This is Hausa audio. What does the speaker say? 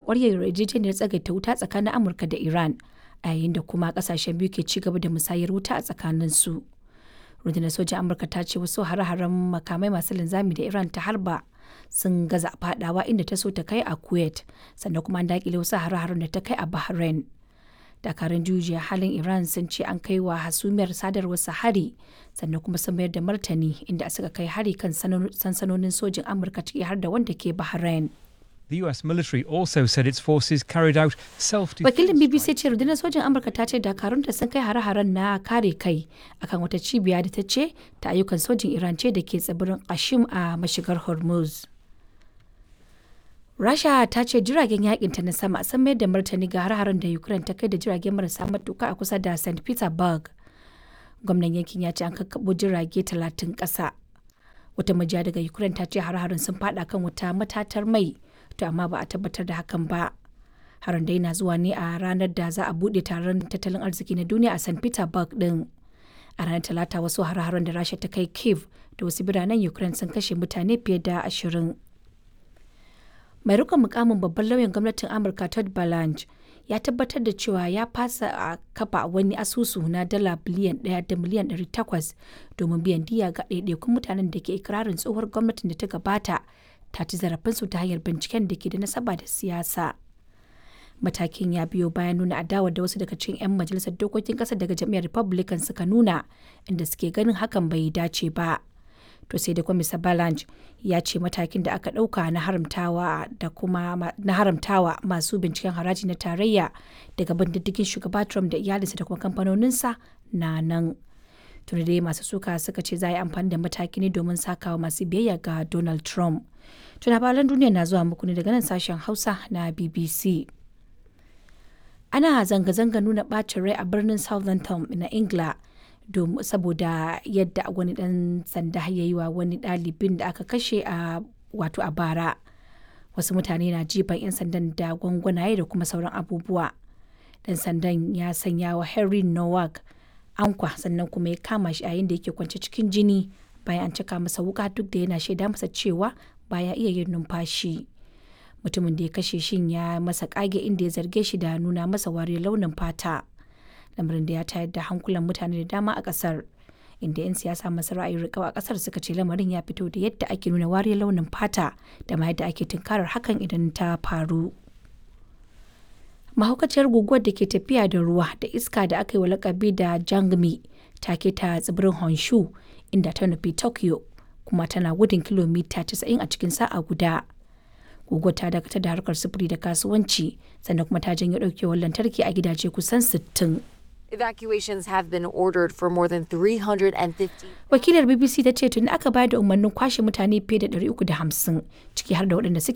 ƙwarya yarjejeniyar tsagaita wuta tsakanin Amurka da Iran, a yayin da kuma ƙasashen biyu ke ci gaba da musayar wuta a tsakaninsu. Rundunar sojan Amurka ta ce wasu hare-haren makamai masu linzami da Iran ta harba sun gaza fadawa inda ta so ta kai a Kuwait, sannan kuma an dakile wasu hare-haren da ta kai a Bahrain. Dakarun jujiya halin Iran sun ce an kai wa hasumiyar sadarwar hari, sannan kuma sun mayar da martani inda suka kai hari kan sansanonin sojin Amurka ciki har da wanda ke Bahrain. The US military also said its forces carried out self-defense. Wakilin BBC ce rundunar sojin Amurka ta ce dakarunta sun kai hare-haren na kare kai akan wata cibiya da ta ce ta ayyukan sojin Iran ce da ke tsibirin Qashim a mashigar Hormuz. Rasha ta ce jiragen yakin ta na sama sun mayar da martani ga hare-haren da Ukraine ta kai da jiragen marasa matuka a kusa da St. Petersburg. Gwamnan yankin ya ce an kakkabo jirage 30 ƙasa. Wata majiya daga Ukraine ta ce hare-haren sun fada kan wata matatar mai, to amma ba a tabbatar da hakan ba. Harin dai na zuwa ne a ranar da za a bude taron tattalin arziki na duniya a St. Petersburg din. A ranar Talata wasu hare-haren da Rasha ta kai Kyiv da wasu biranen Ukraine sun kashe mutane fiye da 20. Mai rikon mukamin babban lauyan gwamnatin Amurka Todd Blanche ya tabbatar da cewa ya fasa a kafa wani asusu na dala biliyan 1 da miliyan 800 domin biyan diya ga ɗaiɗaikun mutanen da ke ikirarin tsohuwar gwamnatin da ta gabata ta ci zarafinsu ta hanyar binciken da ke da nasaba da siyasa. Matakin ya biyo bayan nuna adawa da wasu daga cikin 'yan majalisar dokokin ƙasar daga jam'iyyar Republican suka nuna, inda suke ganin hakan bai dace ba. To sai da Mr. Blanche ya ce matakin da aka ɗauka na haramtawa masu binciken haraji na tarayya daga bindiddigin shugaba Trump da iyalinsa da kuma kamfanoninsa na nan. Tuni dai masu suka suka ce za a yi amfani da mataki ne domin sakawa masu biyayya ga Donald Trump. Labaran duniya na zuwa muku ne daga nan sashen Hausa na BBC. Ana zanga-zanga nuna ɓacin rai a birnin Southampton na Ingila saboda yadda wani ɗan sanda ya yi wa wani ɗalibin da aka kashe a bara. Wasu mutane na jifan 'yan sandan da gwangwanaye da kuma sauran abubuwa. Ɗan sandan ya sanya wa Henry Nowak ankwa, sannan kuma ya kama shi yayin da yake kwance cikin jini bayan an caka masa wuka, duk da yana shaida masa cewa baya iya yin numfashi. Mutumin da ya kashe shin ya masa kage inda ya zarge shi da nuna masa wariyar launin fata. Lamarin da ya tayar da hankulan mutane da dama a kasar, inda 'yan siyasa masu ra'ayin riƙau a kasar suka ce lamarin ya fito da yadda ake nuna wariyar launin fata da ma yadda ake tunkarar hakan idan ta faru. Mahaukaciyar guguwar da ke tafiya da ruwa da iska da aka yi wa lakabi da Jangmi ta keta tsibirin Honshu inda ta nufi Tokyo, kuma tana gudun kilomita 90 a cikin sa'a guda. Guguwar ta dakatar da harkar sufuri da kasuwanci, sannan kuma ta janyo ɗaukewar lantarki a gidaje kusan 60. Evacuations have been ordered for more than 350. Wakilar BBC ta ce tuni aka bayar da umarnin kwashe mutane fiye da 350, ciki har da waɗanda suke